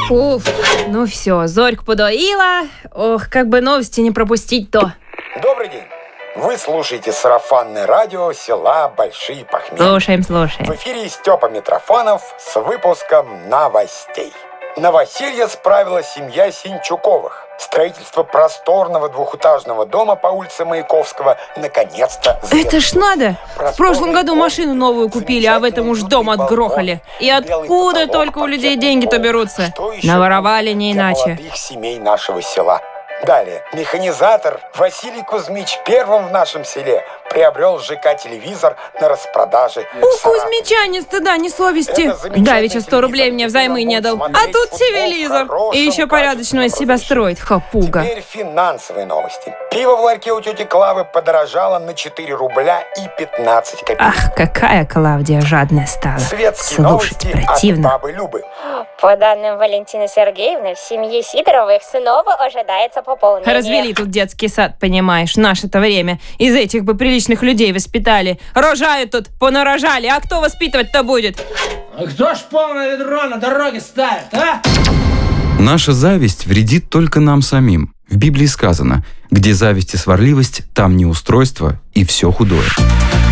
Уф, ну все, Зорьку подоила. Ох, как бы новости не пропустить-то. Добрый день. Вы слушаете сарафанное радио села Большие Пахмелья. Слушаем. В эфире Степа Митрофанов с выпуском новостей. Новоселье справила семья Синчуковых. Строительство просторного двухэтажного дома по улице Маяковского наконец-то завершилось. Это ж надо! В прошлом году машину новую купили, а в этом уж дом отгрохали. И откуда только у людей деньги-то берутся? Наворовали не иначе. Молодых семей нашего села. Далее. Механизатор Василий Кузьмич первым в нашем селе приобрел ЖК-телевизор на распродаже. У Кузьмича ни стыда, ни совести. Давеча 100 рублей мне взаймы не дал. А тут телевизор. И еще порядочного из себя строит, хапуга. Теперь финансовые новости. Пиво в ларьке у тети Клавы подорожало на 4 рубля и 15 копеек. Ах, какая Клавдия жадная стала. Светские Слушать новости противно. от бабы Любы. По данным Валентины Сергеевны, в семье Сидоровых снова ожидается пополнение. Развели тут детский сад, понимаешь, наше-то время. Из этих бы приличных людей воспитали. Рожают тут, понарожали, а кто воспитывать-то будет? А кто ж полное ведро на дороге ставит, а? Наша зависть вредит только нам самим. В Библии сказано: где зависть и сварливость, там неустройство и все худое.